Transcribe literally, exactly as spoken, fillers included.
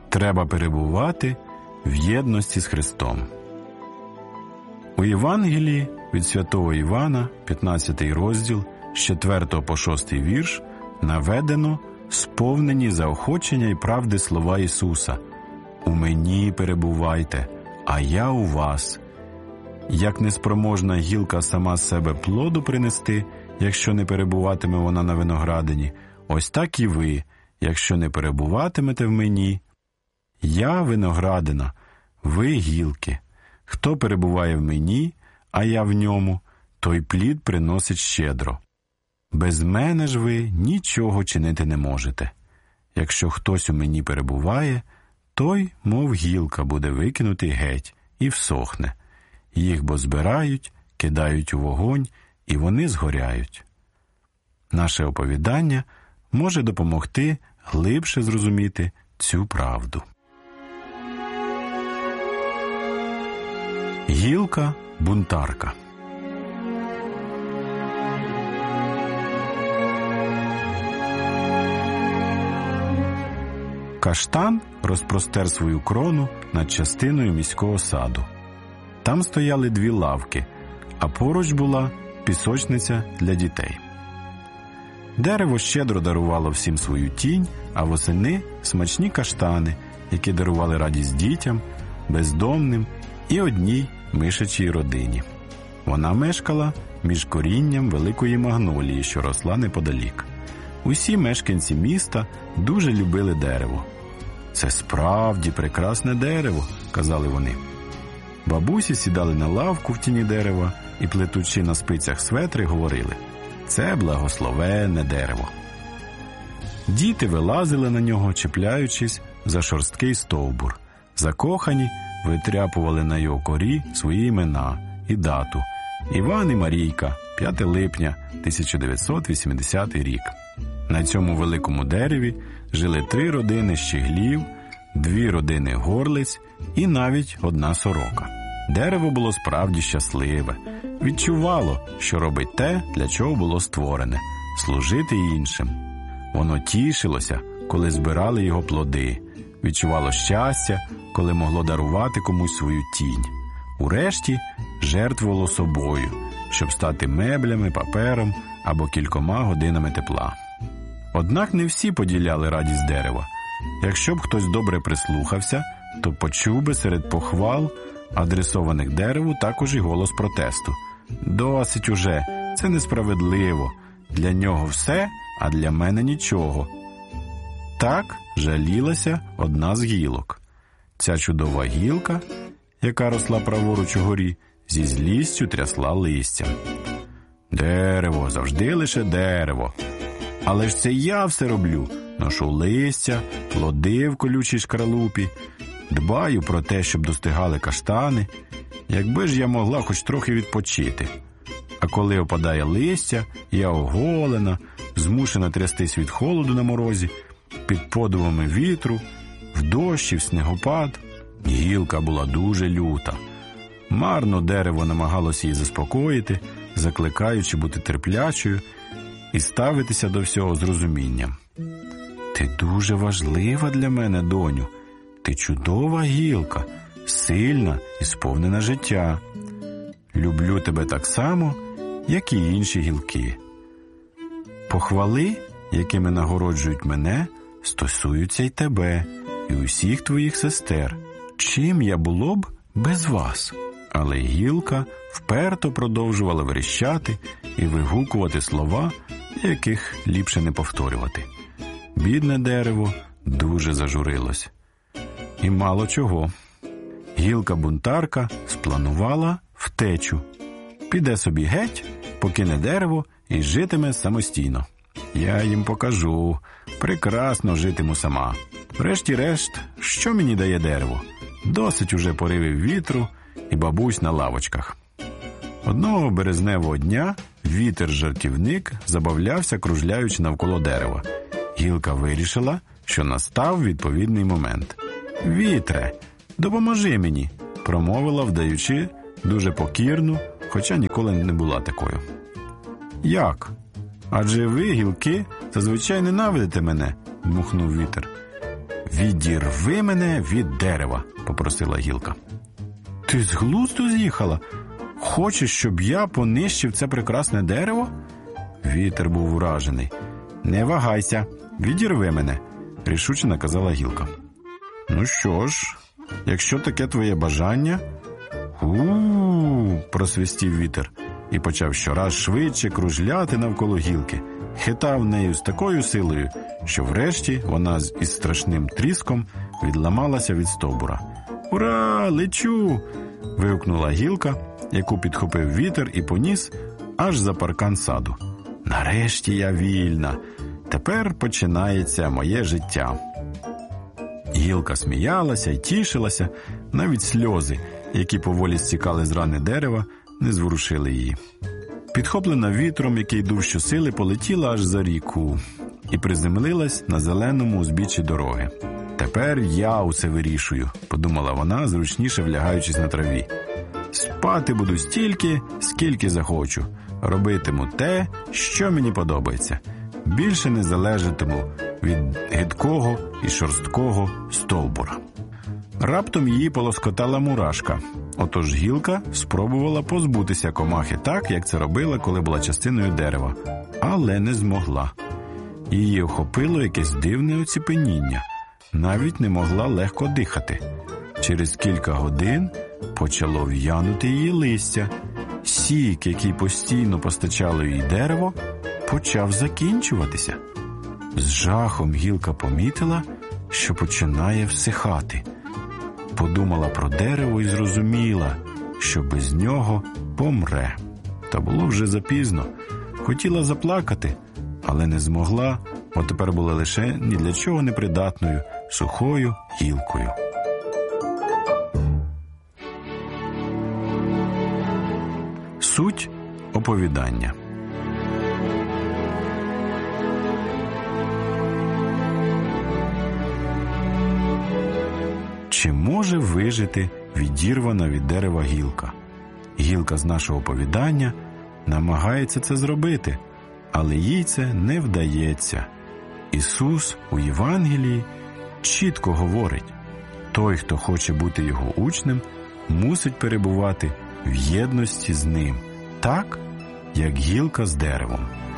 Треба перебувати в єдності з Христом. У Євангелії від святого Івана, п'ятнадцятий розділ, з четвертого по шостий вірш, наведено сповнені заохочення і правди слова Ісуса: «У мені перебувайте, а я у вас. Як неспроможна гілка сама з себе плоду принести, якщо не перебуватиме вона на виноградині, ось так і ви, якщо не перебуватимете в мені. Я виноградина, ви гілки. Хто перебуває в мені, а я в ньому, той плід приносить щедро. Без мене ж ви нічого чинити не можете. Якщо хтось у мені перебуває, той, мов гілка, буде викинутий геть і всохне. Їх бо збирають, кидають у вогонь, і вони згоряють». Наше оповідання може допомогти глибше зрозуміти цю правду. Гілка-бунтарка. Каштан розпростер свою крону над частиною міського саду. Там стояли дві лавки, а поруч була пісочниця для дітей. Дерево щедро дарувало всім свою тінь, а восени – смачні каштани, які дарували радість дітям, бездомним і одній мишачій родині. Вона мешкала між корінням великої магнолії, що росла неподалік. Усі мешканці міста дуже любили дерево. «Це справді прекрасне дерево», – казали вони. Бабусі сідали на лавку в тіні дерева і, плетучи на спицях светри, говорили: «Це благословенне дерево». Діти вилазили на нього, чіпляючись за шорсткий стовбур. Закохані витряпували на його корі свої імена і дату: Іван і Марійка, п'яте липня, тисяча дев'ятсот вісімдесятий рік. На цьому великому дереві жили три родини щеглів, дві родини горлиць і навіть одна сорока. Дерево було справді щасливе, відчувало, що робить те, для чого було створене – служити іншим. Воно тішилося, коли збирали його плоди, відчувало щастя, коли могло дарувати комусь свою тінь. Урешті жертвувало собою, щоб стати меблями, папером або кількома годинами тепла. Однак не всі поділяли радість дерева. Якщо б хтось добре прислухався, то почув би серед похвал, адресованих дереву, також і голос протесту: «Досить уже, це несправедливо, для нього все, а для мене нічого». Так жалілася одна з гілок. Ця чудова гілка, яка росла праворуч угорі, зі злістю трясла листям. «Дерево, завжди лише дерево. Але ж це я все роблю, ношу листя, плоди в колючій шкаралупі, дбаю про те, щоб достигали каштани. Якби ж я могла хоч трохи відпочити. А коли опадає листя, я оголена, змушена трястись від холоду на морозі, під подувами вітру, в дощі, в снігопад». Гілка була дуже люта. Марно дерево намагалося її заспокоїти, закликаючи бути терплячою і ставитися до всього з розумінням. «Ти дуже важлива для мене, доню. Ти чудова гілка, сильна і сповнена життя. Люблю тебе так само, як і інші гілки. Похвали, якими нагороджують мене, стосуються й тебе, і усіх твоїх сестер. Чим я було б без вас?» Але гілка вперто продовжувала верещати і вигукувати слова, яких ліпше не повторювати. Бідне дерево дуже зажурилось. І мало чого. Гілка-бунтарка спланувала втечу. Піде собі геть, покине дерево і житиме самостійно. Я їм покажу. Прекрасно житиму сама. Врешті-решт, що мені дає дерево? Досить уже поривів вітру і бабусь на лавочках. Одного березневого дня вітер-жартівник забавлявся, кружляючи навколо дерева. Гілка вирішила, що настав відповідний момент. «Вітре, допоможи мені», – промовила, вдаючи дуже покірну, хоча ніколи не була такою. «Як? Адже ви, гілки, зазвичай ненавидите мене», – дмухнув вітер. «Відірви мене від дерева», – попросила гілка. «Ти з глузду з'їхала? Хочеш, щоб я понищив це прекрасне дерево?» Вітер був вражений. «Не вагайся, відірви мене», – рішуче наказала гілка. «Ну що ж, якщо таке твоє бажання...» «У-у-у», – просвистів вітер і почав щораз швидше кружляти навколо гілки. Хитав нею з такою силою, що врешті вона із страшним тріском відламалася від стовбура. «Ура! Лечу!» – вигукнула гілка, яку підхопив вітер і поніс аж за паркан саду. «Нарешті я вільна! Тепер починається моє життя!» Гілка сміялася й тішилася, навіть сльози, які поволі стікали з рани дерева, не зворушили її. Підхоплена вітром, який дув щосили, полетіла аж за ріку і приземлилась на зеленому узбіччі дороги. «Тепер я усе вирішую», – подумала вона, зручніше влягаючись на траві. «Спати буду стільки, скільки захочу. Робитиму те, що мені подобається. Більше не залежатиму від гидкого і шорсткого стовбура». Раптом її полоскотала мурашка. Отож гілка спробувала позбутися комахи так, як це робила, коли була частиною дерева, але не змогла. Її охопило якесь дивне оціпеніння. Навіть не могла легко дихати. Через кілька годин почало в'янути її листя. Сік, який постійно постачало їй дерево, почав закінчуватися. З жахом гілка помітила, що починає всихати. Подумала про дерево і зрозуміла, що без нього помре. Та було вже запізно. Хотіла заплакати, але не змогла, бо тепер була лише ні для чого непридатною, сухою гілкою. Суть оповідання. Чи може вижити відірвана від дерева гілка? Гілка з нашого оповідання намагається це зробити, але їй це не вдається. Ісус у Євангелії чітко говорить: той, хто хоче бути його учнем, мусить перебувати в єдності з ним, так, як гілка з деревом.